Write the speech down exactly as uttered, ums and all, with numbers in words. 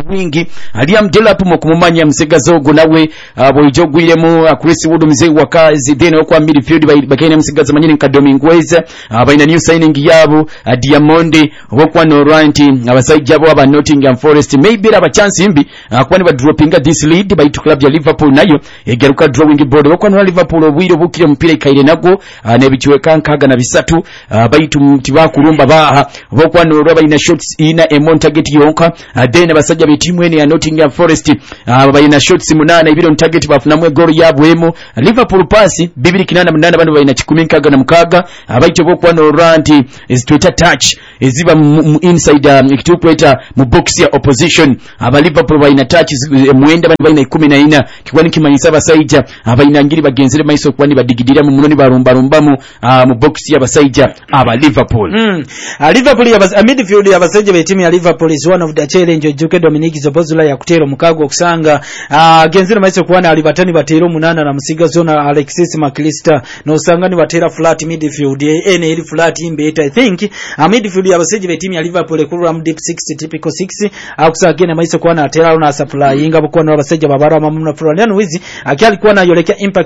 wingi Liam Delap mu kumumanya msegazo ogo nawe bw'ijjo gwiremu Chris Wood mzee wakazi then okwa midfield bakene msegazo manyini Nkadomingweza baina new signing yabo Diamond okwa Norant abasajja bo aba Nottingham Forest maybe aba chance mbi kwani ba droppinga this lead by to club ya Liverpool nayo egeruka drawing board okwa no Liverpool obwire bukire mpira ikaire nago nebikiweka nkaga na bisatu baitu mtiba kulumba baha okwa no roba ina shots ina emon target yonka then abasajja be team ene ya Nottingham Forest baina shots munana ibiro target bafunamwe goal yabwemo Liverpool pasi bibiri kinana munana bandu baina kikumi nkaga na mukaga abaito okwa no ranti is Twitter touch eziba inside ikitukweta mu box ya opposition aba Liverpool baina touch mwenda baina kumi na nne kikwani kimanyisa basaija abaina ngiri bagenzere maiso kwani badigidira mu munoni barumba rumbamu mu box ya basaija aba Liverpool mm. uh, Liverpool ya bas, midfield ya basaija be team ya Liverpool is one of the challenge Juke Dominic Zobozula ya kutero mukago okusanga uh, genzere maiso kwana alibatani batero munana na musiga zona Alexis McAllister no usanga ni batera flat midfield ene ili flat imbeta I think uh, midfield ya basaija be team ya Liverpool ekuru am deep six typical six akusa agene maiso kwana atera na supply inga bukwana basaija babara mamuna fulani wizi akiali kuwa na yolekea impact